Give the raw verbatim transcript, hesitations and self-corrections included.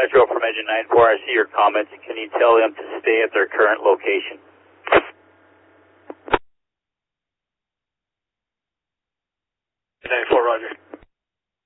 Metro from Engine nine four. I see your comments. Can you tell them to stay at their current location? nine four, roger.